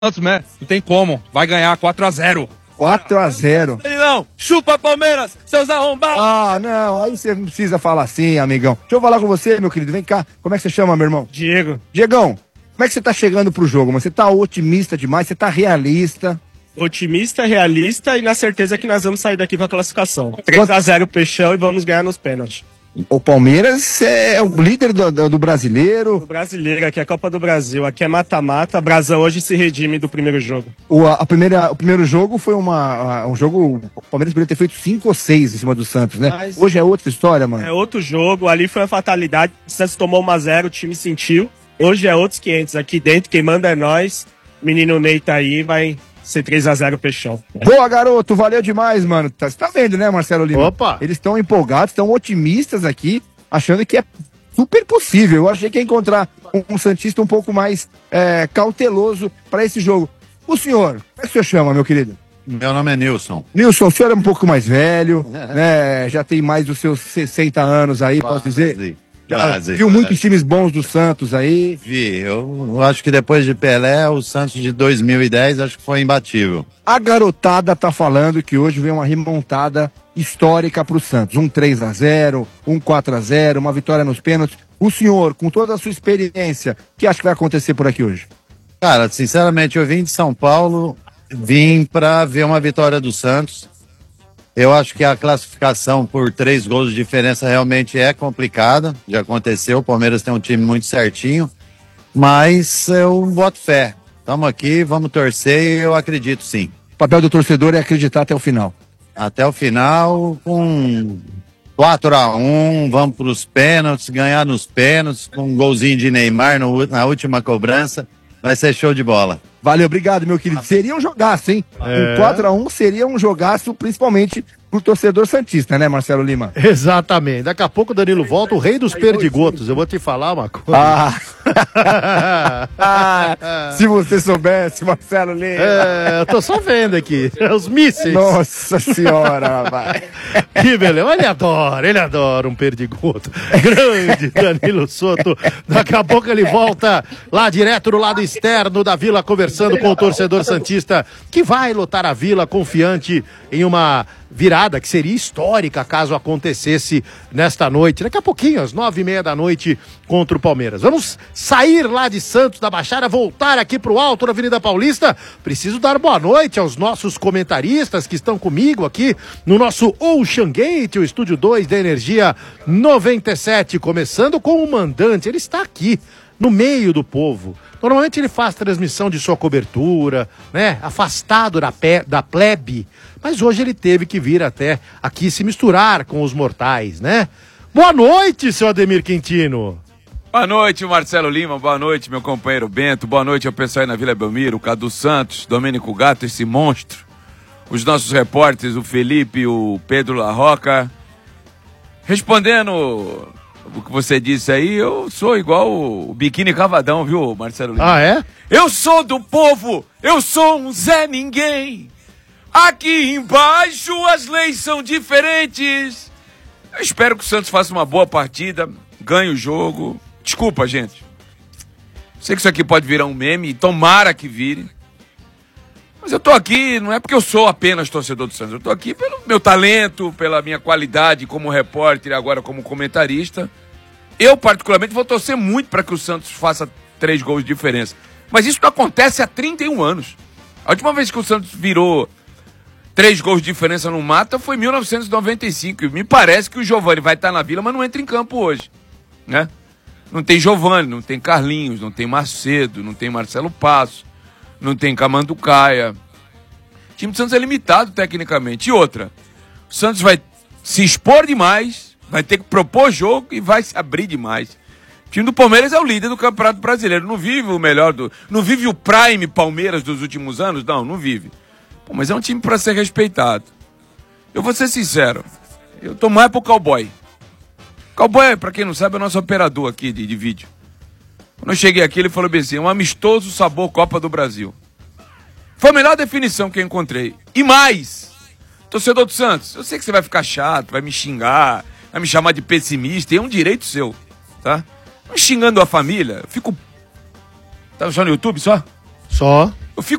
Santos, né? Não tem como. Vai ganhar 4-0. 4-0. Não, chupa Palmeiras, seus arrombados. Ah, não, aí você não precisa falar assim, amigão. Deixa eu falar com você, meu querido. Vem cá. Como é que você chama, meu irmão? Diego. Diegão, como é que você tá chegando pro jogo? Mas você tá otimista demais, você tá realista. Otimista, realista e na certeza que nós vamos sair daqui com a classificação. 3-0 Peixão e vamos ganhar nos pênaltis. O Palmeiras é o líder do brasileiro. O brasileiro, aqui é a Copa do Brasil, aqui é mata-mata. A Brasa hoje se redime do primeiro jogo. O primeiro jogo foi um jogo. O Palmeiras poderia ter feito 5 ou 6 em cima do Santos, né? Mas hoje é outra história, mano. É outro jogo, ali foi uma fatalidade. O Santos tomou 1-0, o time sentiu. Hoje é outros 500. Aqui dentro, quem manda é nós. Menino Ney tá aí, vai ser 3-0 Peixão. Boa, garoto, valeu demais, mano. Você tá vendo, né, Marcelo Lima? Opa! Eles estão empolgados, estão otimistas aqui, achando que é super possível. Eu achei que ia encontrar um santista um pouco mais cauteloso para esse jogo. O senhor, como é que o senhor chama, meu querido? Meu nome é Nilson. Nilson, o senhor é um pouco mais velho, né? Já tem mais dos seus 60 anos aí, posso dizer? Viu muitos times bons do Santos aí? Vi, eu acho que depois de Pelé, o Santos de 2010 acho que foi imbatível. A garotada tá falando que hoje vem uma remontada histórica pro Santos. 3-0, 4-0, uma vitória nos pênaltis. O senhor, com toda a sua experiência, o que acha que vai acontecer por aqui hoje? Cara, sinceramente, eu vim de São Paulo, vim pra ver uma vitória do Santos. Eu acho que a classificação por 3 gols de diferença realmente é complicada. Já aconteceu, o Palmeiras tem um time muito certinho, mas eu boto fé. Estamos aqui, vamos torcer e eu acredito sim. O papel do torcedor é acreditar até o final. Até o final, com 4-1, vamos para os pênaltis, ganhar nos pênaltis, com um golzinho de Neymar na última cobrança. Vai ser show de bola. Valeu, obrigado, meu querido. Seria um jogaço, hein? Um 4-1 seria um jogaço, principalmente pro torcedor santista, né, Marcelo Lima? Exatamente. Daqui a pouco o Danilo volta, o rei dos perdigotos. Eu vou te falar uma coisa. Se você soubesse, Marcelo Lima. Eu tô só vendo aqui. Os mísseis. Nossa senhora, rapaz. Que beleza. Ele adora um perdigoto. Grande Danilo Soto. Daqui a pouco ele volta lá direto do lado externo da Vila, conversando com o torcedor santista que vai lotar a Vila confiante em uma virada que seria histórica caso acontecesse nesta noite. Daqui a pouquinho, às 9h30 da noite, contra o Palmeiras. Vamos sair lá de Santos da Baixada, voltar aqui pro alto da Avenida Paulista. Preciso dar boa noite aos nossos comentaristas que estão comigo aqui no nosso Ocean Gate, o Estúdio 2 da Energia 97, começando com o mandante. Ele está aqui, no meio do povo. Normalmente ele faz transmissão de sua cobertura, né? Afastado da plebe. Mas hoje ele teve que vir até aqui se misturar com os mortais, né? Boa noite, seu Ademir Quintino. Boa noite, Marcelo Lima. Boa noite, meu companheiro Bento. Boa noite ao pessoal aí na Vila Belmiro, o Cadu Santos, Domênico Gato, esse monstro. Os nossos repórteres, o Felipe, o Pedro Larroca. Respondendo o que você disse aí, eu sou igual o Biquíni Cavadão, viu, Marcelo Lima? Ah, é? Eu sou do povo, eu sou um Zé Ninguém. Aqui embaixo as leis são diferentes. Eu espero que o Santos faça uma boa partida, ganhe o jogo. Desculpa, gente. Sei que isso aqui pode virar um meme, e tomara que vire. Mas eu tô aqui, não é porque eu sou apenas torcedor do Santos. Eu tô aqui pelo meu talento, pela minha qualidade como repórter e agora como comentarista. Eu, particularmente, vou torcer muito para que o Santos faça 3 gols de diferença. Mas isso não acontece há 31 anos. A última vez que o Santos virou 3 gols de diferença no mata foi em 1995. E me parece que o Giovani vai estar na Vila, mas não entra em campo hoje, né? Não tem Giovani, não tem Carlinhos, não tem Macedo, não tem Marcelo Passo, não tem Camanducaia. O time do Santos é limitado tecnicamente. E outra, o Santos vai se expor demais, vai ter que propor jogo e vai se abrir demais. O time do Palmeiras é o líder do Campeonato Brasileiro. Não vive o melhor não vive o Prime Palmeiras dos últimos anos? Não vive. Pô, mas é um time para ser respeitado. Eu vou ser sincero, eu tô mais pro Cowboy. Cowboy, pra quem não sabe, é o nosso operador aqui de vídeo. Quando eu cheguei aqui, ele falou bem assim, um amistoso sabor Copa do Brasil. Foi a melhor definição que eu encontrei. E mais, torcedor do Santos, eu sei que você vai ficar chato, vai me xingar, vai me chamar de pessimista, e é um direito seu, tá? Mas xingando a família, eu fico... Tá só no YouTube, só? Só.